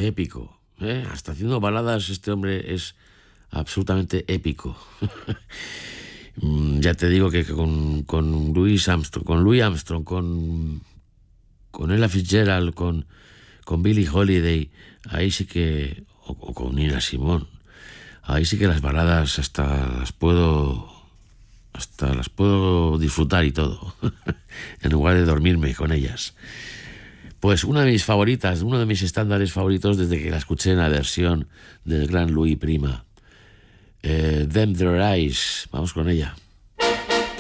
épico. Hasta haciendo baladas este hombre es absolutamente épico. Ya te digo que con Louis Armstrong, con Ella Fitzgerald, con Billie Holiday, ahí sí que, o con Nina Simone, ahí sí que las baladas hasta las puedo disfrutar y todo, en lugar de dormirme con ellas. Pues una de mis favoritas, uno de mis estándares favoritos desde que la escuché en la versión del gran Louis Prima. Them Their Eyes, vamos con ella.